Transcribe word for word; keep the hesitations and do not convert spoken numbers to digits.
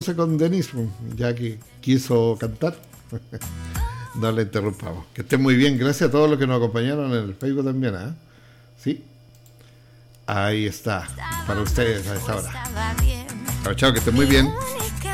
entonces con Denise, ya que quiso cantar. No le interrumpamos. Que estén muy bien. Gracias a todos los que nos acompañaron en el Facebook también. ¿eh? Sí. Ahí está. Para ustedes a esta hora. Chao, chao. Que estén muy bien.